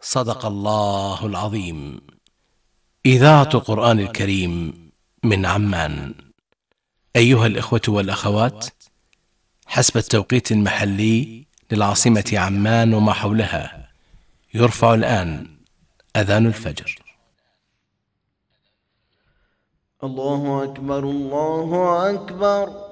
صدق الله العظيم. إذاعة القرآن الكريم من عمان. أيها الإخوة والأخوات، حسب التوقيت المحلي للعاصمة عمان وما حولها، يرفع الآن أذان الفجر. الله أكبر الله أكبر.